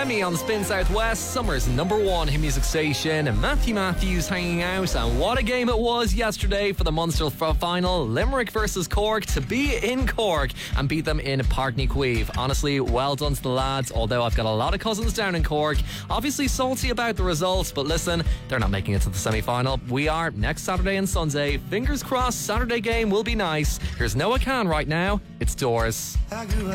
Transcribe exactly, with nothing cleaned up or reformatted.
Remy on Spin Southwest, summer's number one hit music station. Matthew Matthews hanging out, and what a game it was yesterday for the Munster final. Limerick versus Cork, to be in Cork and beat them in Páirc Ní Chaoimh. Honestly, well done to the lads, although I've got a lot of cousins down in Cork. Obviously salty about the results, but listen, they're not making it to the semi-final. We are next Saturday and Sunday. Fingers crossed, Saturday game will be nice. Here's Noah Khan right now. It's Doors.